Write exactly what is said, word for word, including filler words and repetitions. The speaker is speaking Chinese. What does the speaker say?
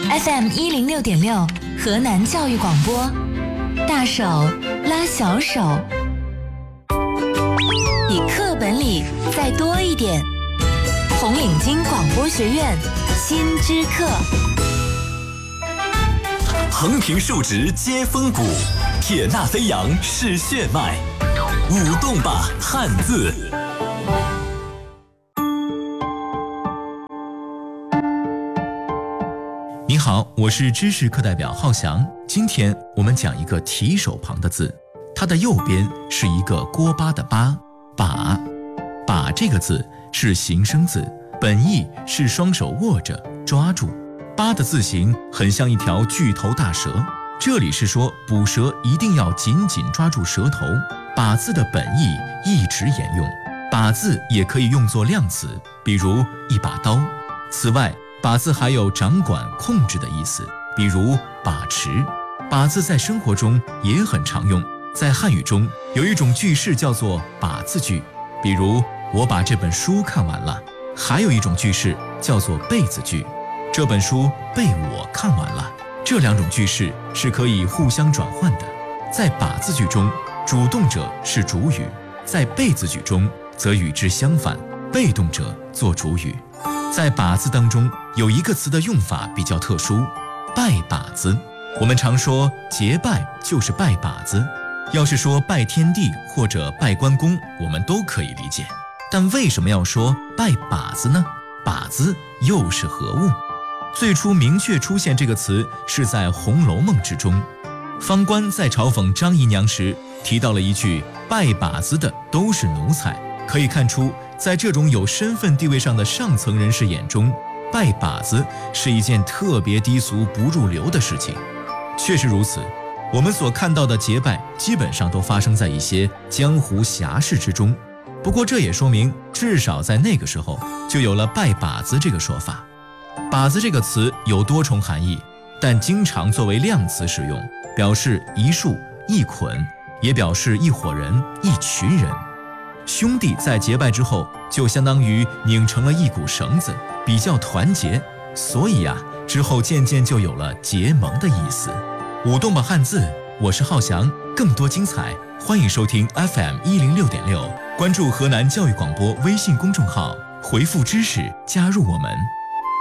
F M 一零六点六，河南教育广播，大手拉小手，比课本里再多一点。红领巾广播学院新知课。 横平竖直接风骨，铁纳飞扬是血脉，舞动吧汉字。 你好，我是知识课代表浩翔。今天我们讲一个提手旁的字，它的右边是一个锅巴的巴，把。把这个字是形声字，本意是双手握着抓住。巴的字形很像一条巨头大蛇，这里是说捕蛇一定要紧紧抓住蛇头。把字的本意一直沿用，把字也可以用作量词，比如一把刀。此外，把字还有掌管控制的意思，比如把持。把字在生活中也很常用，在汉语中有一种句式叫做把字句，比如我把这本书看完了。还有一种句式叫做被字句，这本书被我看完了。这两种句式是可以互相转换的。在把字句中，主动者是主语；在被字句中，则与之相反，被动者做主语。在把字当中，有一个词的用法比较特殊，拜把子。我们常说结拜就是拜把子，要是说拜天地或者拜关公，我们都可以理解。但为什么要说拜把子呢？把子又是何物？最初明确出现这个词是在《红楼梦》之中，方官在嘲讽张姨娘时提到了一句拜把子的都是奴才。可以看出，在这种有身份地位上的上层人士眼中，拜把子是一件特别低俗不入流的事情。确实如此，我们所看到的结拜基本上都发生在一些江湖侠士之中。不过这也说明，至少在那个时候就有了拜把子这个说法。把子这个词有多重含义，但经常作为量词使用，表示一束、一捆，也表示一伙人、一群人。兄弟在结拜之后，就相当于拧成了一股绳子，比较团结，所以啊，之后渐渐就有了结盟的意思。舞动吧汉字，我是浩翔，更多精彩，欢迎收听 F M 一零六点六，关注河南教育广播微信公众号，回复知识加入我们。